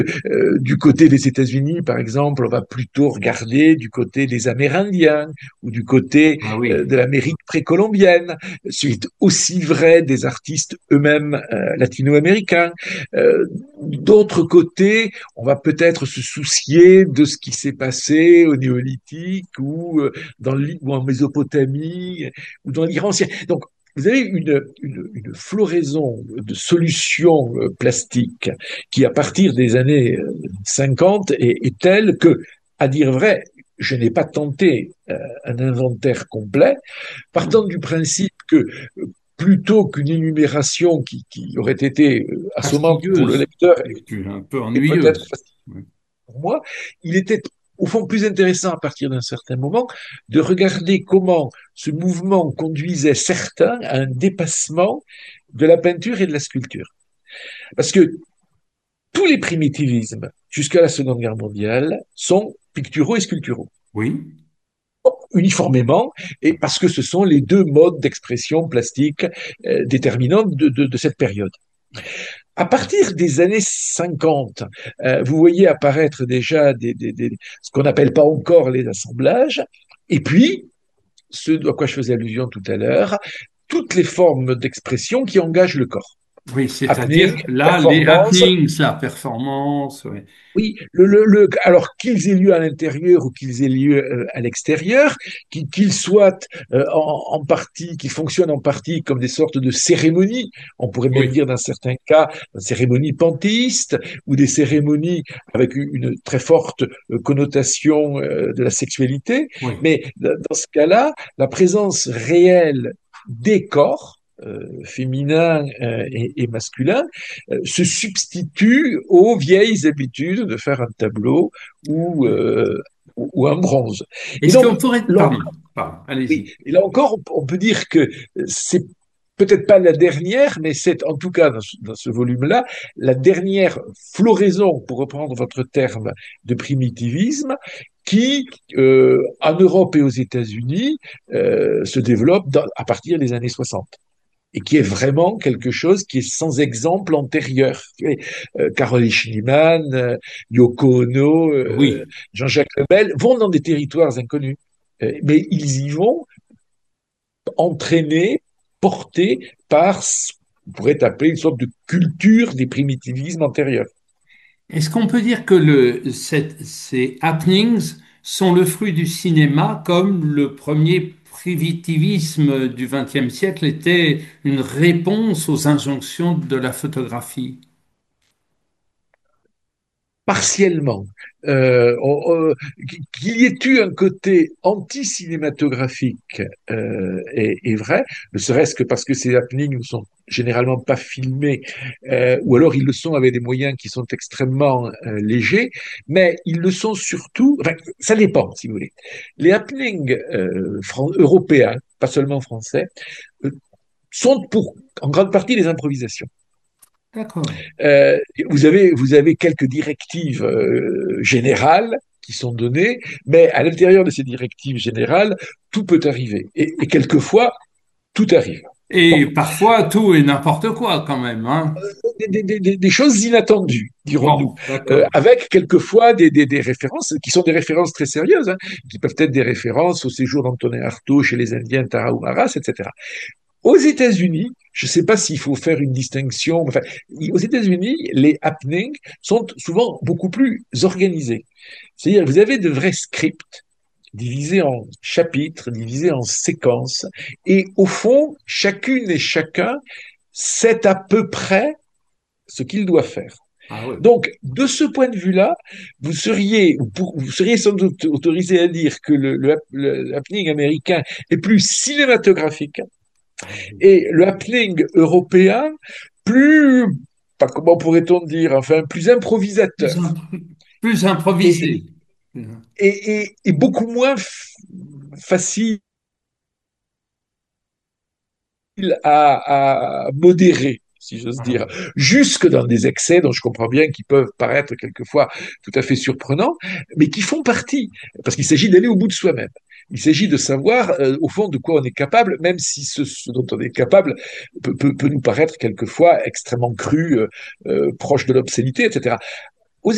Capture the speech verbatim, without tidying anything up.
Euh, du côté des États-Unis, par exemple, on va plutôt regarder du côté des Amérindiens ou du côté Ah euh, oui. de l'Amérique précolombienne. C'est aussi vrai des artistes eux-mêmes euh, latino-américains. Euh, D'autre côté, on va peut-être se soucier de ce qui s'est passé au néolithique ou, euh, dans le, ou en Mésopotamie ou dans l'Iran ancien. Donc, vous avez une, une, une floraison de solutions euh, plastiques qui, à partir des années euh, cinquante, est, est telle que, à dire vrai, je n'ai pas tenté euh, un inventaire complet, partant du principe que euh, plutôt qu'une énumération qui, qui aurait été euh, assommante pour le Fastidieuse. lecteur Et puis un peu et peut-être ennuyeuse. facile Oui. pour moi, il était au fond plus intéressant à partir d'un certain moment de regarder comment ce mouvement conduisait certains à un dépassement de la peinture et de la sculpture. Parce que tous les primitivismes jusqu'à la Seconde Guerre mondiale sont picturaux et sculpturaux, Oui. uniformément, et parce que ce sont les deux modes d'expression plastique euh, déterminants de, de, de, cette période. À partir des années cinquante, euh, vous voyez apparaître déjà des, des, des, ce qu'on n'appelle pas encore les assemblages, et puis, ce à quoi je faisais allusion tout à l'heure, toutes les formes d'expression qui engagent le corps. Oui, Happening, c'est-à-dire là, les performance. happenings, la performance. Oui. Oui, le, le, le, alors qu'ils aient lieu à l'intérieur ou qu'ils aient lieu euh, à l'extérieur, qu'ils qu'ils soient euh, en, en partie, qu'ils fonctionnent en partie comme des sortes de cérémonies, on pourrait même Oui. dire dans certains cas des cérémonies panthéistes ou des cérémonies avec une très forte euh, connotation euh, de la sexualité, Oui. mais dans ce cas-là, la présence réelle des corps euh, féminin euh, et, et masculin euh, se substitue aux vieilles habitudes de faire un tableau ou, Oui. euh, ou, ou un bronze. Et Est-ce donc, qu'on pourrait... là, Pardon, pardon, oui, allez-y. et là encore, on peut dire que c'est peut-être pas la dernière, mais c'est en tout cas dans ce, dans ce volume-là, la dernière floraison, pour reprendre votre terme, de primitivisme qui, euh, en Europe et aux États-Unis, euh, se développe dans, à partir des années soixante et qui est vraiment quelque chose qui est sans exemple antérieur. Euh, Caroline Schneemann, euh, Yoko Ono, euh, Oui. Jean-Jacques Lebel vont dans des territoires inconnus, euh, mais ils y vont entraînés, portés par, on pourrait appeler une sorte de culture des primitivismes antérieurs. Est-ce qu'on peut dire que le, cette- ces happenings sont le fruit du cinéma comme le premier primitivisme du vingtième siècle était une réponse aux injonctions de la photographie? Partiellement. Euh, on- on- qu'il y ait eu un côté anti-cinématographique euh, est, est vrai, ne serait-ce que parce que ces happenings ne sont généralement pas filmés, euh, ou alors ils le sont avec des moyens qui sont extrêmement euh, légers, mais ils le sont surtout, enfin, ça dépend si vous voulez. Les happenings euh, fran- européens, pas seulement français, euh, sont pour en grande partie des improvisations. D'accord. Euh, vous avez, vous avez quelques directives euh, générales qui sont données, mais à l'intérieur de ces directives générales, tout peut arriver. Et, et quelquefois, tout arrive. Et Bon, parfois, tout et n'importe quoi quand même, hein. des, des, des, des choses inattendues, dirons-nous, Bon, euh, d'accord. avec quelquefois des, des, des références qui sont des références très sérieuses, hein, qui peuvent être des références au séjour d'Antonin Artaud chez les Indiens Tarahumaras, et cetera. Aux États-Unis, je ne sais pas s'il faut faire une distinction. Enfin, aux États-Unis, les happenings sont souvent beaucoup plus organisés. C'est-à-dire, vous avez de vrais scripts divisés en chapitres, divisés en séquences, et au fond, chacune et chacun sait à peu près ce qu'il doit faire. Ah oui. Donc, de ce point de vue-là, vous seriez, vous seriez sans doute autorisé à dire que le, le, le happening américain est plus cinématographique Ah oui. et le happening européen plus, pas comment pourrait-on dire, enfin plus Plus, improvisateur impr- plus et, improvisé. et, et, et beaucoup moins facile à, à modérer, si j'ose Ah dire, oui. jusque dans des excès dont je comprends bien qu'ils peuvent paraître quelquefois tout à fait surprenants, mais qui font partie, parce qu'il s'agit d'aller au bout de soi-même. Il s'agit de savoir, euh, au fond, de quoi on est capable, même si ce, ce dont on est capable peut, peut, peut nous paraître quelquefois extrêmement cru, euh, euh, proche de l'obscénité, et cetera.